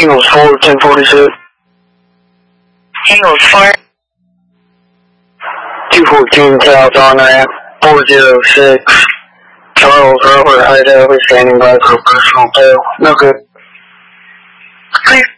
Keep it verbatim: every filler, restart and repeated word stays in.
Eagles four, ten forty-two. Eagles four. two fourteen South on ramp, four oh six. Charles Robert, Idaho, standing by for personal tail. No good. Clear.